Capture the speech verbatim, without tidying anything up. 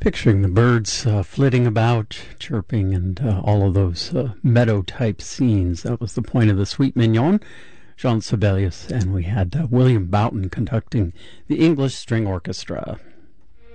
Picturing the birds uh, flitting about, chirping, and uh, all of those uh, meadow-type scenes. That was the point of the Suite Mignon, Jean Sibelius, and we had uh, William Boughton conducting the English String Orchestra.